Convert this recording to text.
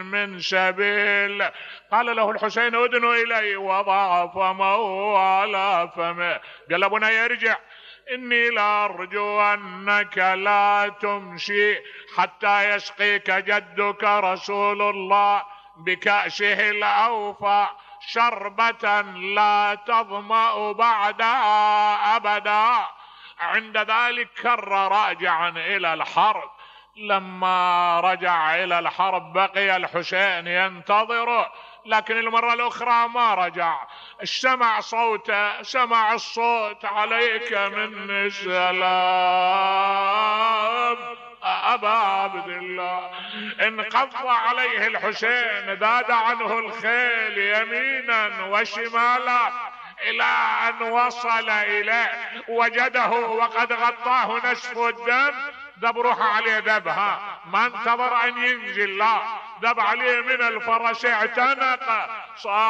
من سبيل. قال له الحسين ادنوا إلي، وضع فمه على فمه. قال له بني ارجع، إني لأرجو أنك لا تمشي حتى يسقيك جدك رسول الله بكأسه الأوفى شربة لا تظمأ بعدها أبدا. عند ذلك كر راجعا إلى الحرب. لما رجع إلى الحرب بقي الحسين ينتظره، لكن المرة الأخرى ما رجع. سمع صوته، سمع الصوت: عليك مني السلام أبا عبد الله. انقض عليه الحسين، ذاد عنه الخيل يمينا وشمالا إلى أن وصل إليه، وجده وقد غطاه نسف الدم. ذب روح عليه ذبها، ما انتظر أن ينزل، لا ذب عليه من الفرس، اعتنق.